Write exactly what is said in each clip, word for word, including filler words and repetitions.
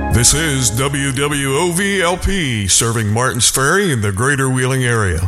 This is W W O V L P, serving Martins Ferry in the greater Wheeling area.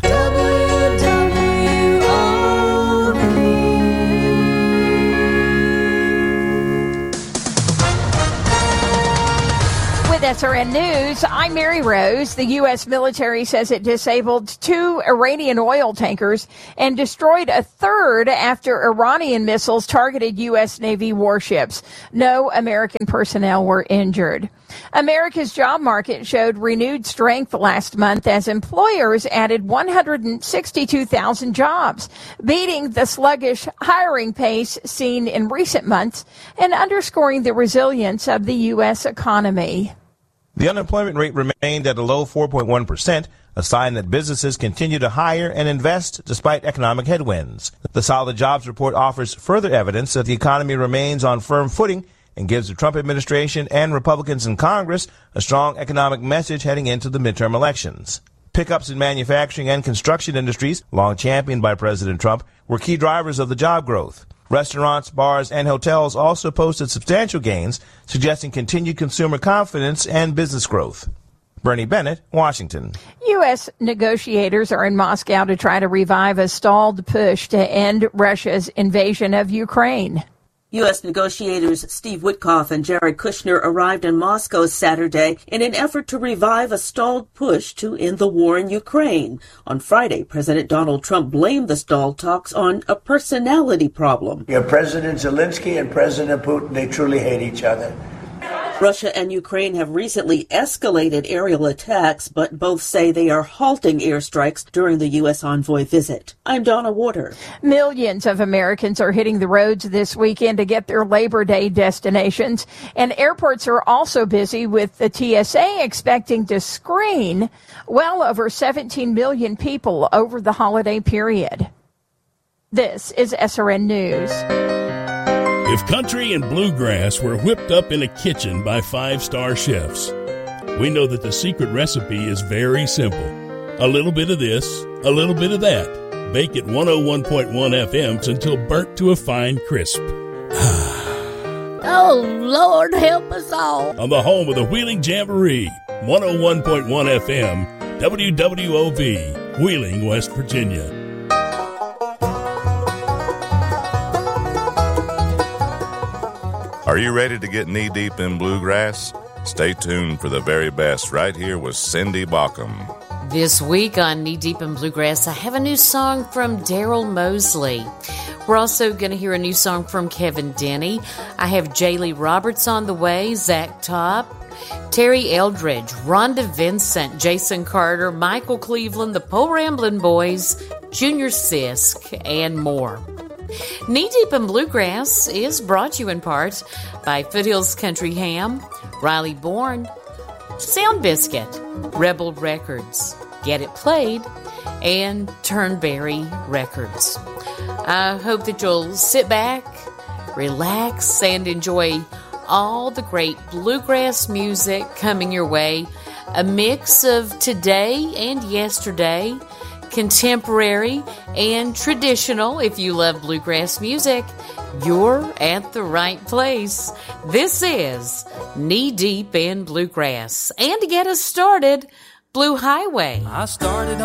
S R N News, I'm Mary Rose. The U S military says it disabled two Iranian oil tankers and destroyed a third after Iranian missiles targeted U S Navy warships. No American personnel were injured. America's job market showed renewed strength last month as employers added one hundred sixty-two thousand jobs, beating the sluggish hiring pace seen in recent months and underscoring the resilience of the U S economy. The unemployment rate remained at a low four point one percent, a sign that businesses continue to hire and invest despite economic headwinds. The solid jobs report offers further evidence that the economy remains on firm footing and gives the Trump administration and Republicans in Congress a strong economic message heading into the midterm elections. Pickups in manufacturing and construction industries, long championed by President Trump, were key drivers of the job growth. Restaurants, bars, and hotels also posted substantial gains, suggesting continued consumer confidence and business growth. Bernie Bennett, Washington. U S negotiators are in Moscow to try to revive a stalled push to end Russia's invasion of Ukraine. U S negotiators Steve Witkoff and Jared Kushner arrived in Moscow Saturday in an effort to revive a stalled push to end the war in Ukraine. On Friday, President Donald Trump blamed the stalled talks on a personality problem. You have President Zelensky and President Putin, they truly hate each other. Russia and Ukraine have recently escalated aerial attacks, but both say they are halting airstrikes during the U S envoy visit. I'm Donna Warder. Millions of Americans are hitting the roads this weekend to get their Labor Day destinations, and airports are also busy with the T S A expecting to screen well over seventeen million people over the holiday period. This is S R N News. If country and bluegrass were whipped up in a kitchen by five-star chefs, we know that the secret recipe is very simple. A little bit of this, a little bit of that. Bake at one oh one point one F M's until burnt to a fine crisp. Oh, Lord, help us all. On the home of the Wheeling Jamboree, one oh one point one F M, W W O V, Wheeling, West Virginia. Are you ready to get knee-deep in bluegrass? Stay tuned for the very best right here with Cindy Baucom. This week on Knee Deep in Bluegrass, I have a new song from Daryl Mosley. We're also going to hear a new song from Kevin Denny. I have Jaylee Roberts on the way, Zach Top, Terry Eldridge, Rhonda Vincent, Jason Carter, Michael Cleveland, the Pole Ramblin' Boys, Junior Sisk, and more. Knee Deep in Bluegrass is brought to you in part by Foothills Country Ham, Riley Bourne, Sound Biscuit, Rebel Records, Get It Played, and Turnberry Records. I hope that you'll sit back, relax, and enjoy all the great bluegrass music coming your way. A mix of today and yesterday, contemporary and traditional. If you love bluegrass music, you're at the right place. This is Knee Deep in Bluegrass. And to get us started, Blue Highway. I started